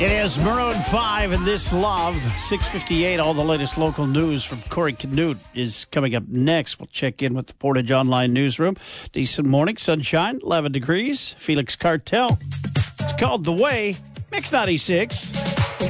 It is Maroon 5 and This Love, 6:58. All the latest local news from Corey Canute is coming up next. We'll check in with the Portage Online Newsroom. Decent morning, sunshine, 11 degrees. Felix Cartel. It's called The Way, Mix 96.